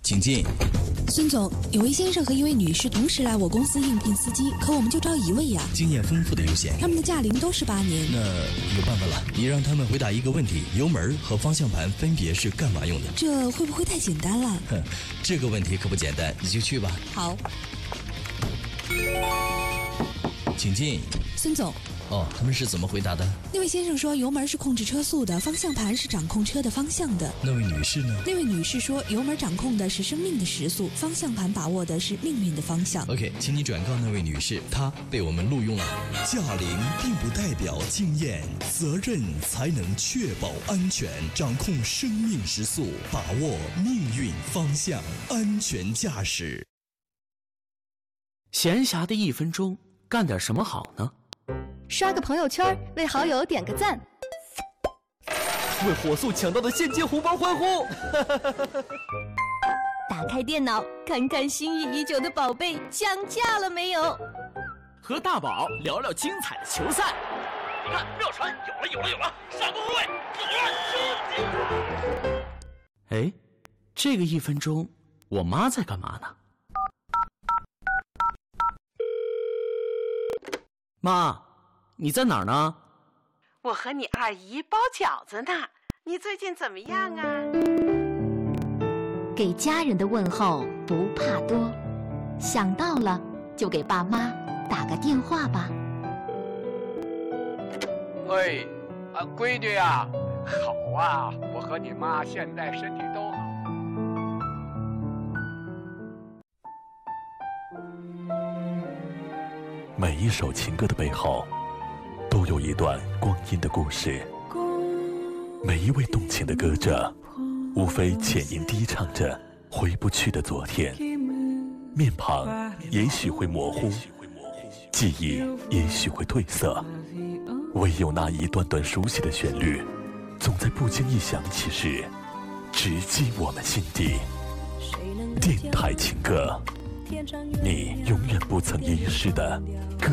请进。 孙总，有位先生和一位女士同时来我公司应聘司机，可我们就招一位呀。 经验丰富的优先。 他们的驾龄都是8年。 那有办法了，你让他们回答一个问题：油门和方向盘分别是干嘛用的？ 这会不会太简单了？ 哼，这个问题可不简单，你就去吧。 好。 请进。 孙总。 哦，他们是怎么回答的？ 那位先生说油门是控制车速的，方向盘是掌控车的方向的。 那位女士呢？ 那位女士说油门掌控的是生命的时速，方向盘把握的是命运的方向。 OK， 请你转告那位女士，她被我们录用了。 驾龄并不代表经验，责任才能确保安全，掌控生命时速，把握命运方向，安全驾驶。 闲暇的1分钟，干点什么好呢？ 刷个朋友圈，为好友点个赞， 为火速抢到的现金红包欢呼！ 打开电脑，看看心仪已久的宝贝降价了没有？ 和大宝聊聊精彩的球赛。 看妙传，有了！上个后卫，有了，收进！ 哎，这个1分钟，我妈在干嘛呢？妈，你在哪儿呢？ 我和你二姨包饺子呢，你最近怎么样啊？ 给家人的问候不怕多，想到了就给爸妈打个电话吧。 喂，闺女呀，好啊，我和你妈现在身体都好。 每一首情歌的背后，都有一段光阴的故事。每一位动情的歌者，无非浅吟低唱着回不去的昨天。面庞也许会模糊，记忆也许会褪色，唯有那一段段熟悉的旋律，总在不经意响起时，直击我们心底。电台情歌，你永远不曾遗失的歌